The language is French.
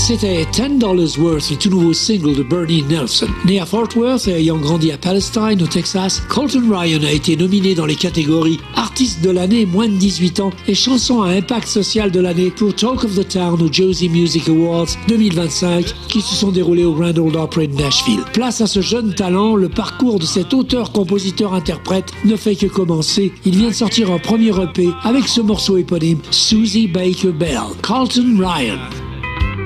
C'était $10 Worth, le tout nouveau single de Bernie Nelson. Né à Fort Worth et ayant grandi à Palestine, au Texas, Colton Ryan a été nominé dans les catégories Artiste de l'année moins de 18 ans et Chanson à impact social de l'année pour Talk of the Town aux Josie Music Awards 2025 qui se sont déroulés au Grand Ole Opry de Nashville. Place à ce jeune talent, le parcours de cet auteur-compositeur-interprète ne fait que commencer. Il vient de sortir un premier EP avec ce morceau éponyme, Susie Baker Bell. Colton Ryan.